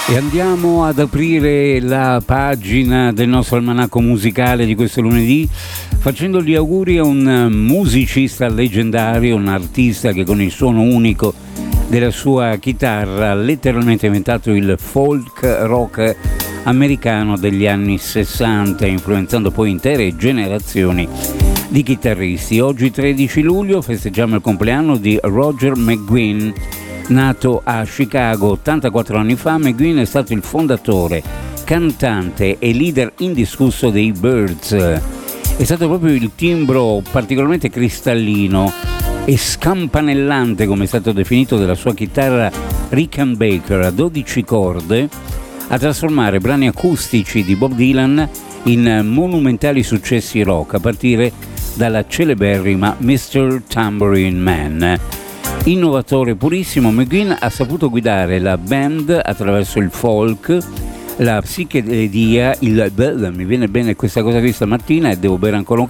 E andiamo ad aprire la pagina del nostro almanacco musicale di questo lunedì facendo gli auguri a un musicista leggendario, un artista che con il suono unico della sua chitarra ha letteralmente inventato il folk rock americano degli anni 60, influenzando poi intere generazioni di chitarristi. Oggi 13 luglio festeggiamo il compleanno di Roger McGuinn. Nato a Chicago 84 anni fa, McGuinn è stato il fondatore, cantante e leader indiscusso dei Byrds. È stato proprio il timbro particolarmente cristallino e scampanellante, come è stato definito, della sua chitarra Rickenbacker a 12 corde a trasformare brani acustici di Bob Dylan in monumentali successi rock, a partire dalla celeberrima Mr. Tambourine Man. Innovatore purissimo, McGuinn ha saputo guidare la band attraverso il folk, la psichedelia, mi viene bene questa cosa qui stamattina e devo bere ancora un